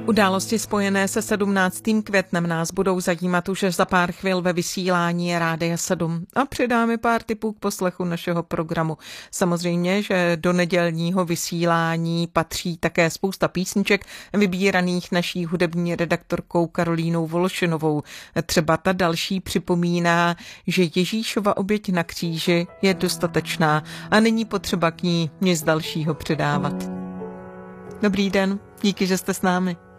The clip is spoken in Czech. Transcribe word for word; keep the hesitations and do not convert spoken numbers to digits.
Události spojené se sedmnáctým květnem nás budou zajímat už za pár chvil ve vysílání Rádia sedm a přidáme pár tipů k poslechu našeho programu. Samozřejmě, že do nedělního vysílání patří také spousta písniček vybíraných naší hudební redaktorkou Karolínou Vološinovou. Třeba ta další připomíná, že Ježíšova oběť na kříži je dostatečná a není potřeba k ní nic dalšího přidávat. Dobrý den, díky, že jste s námi.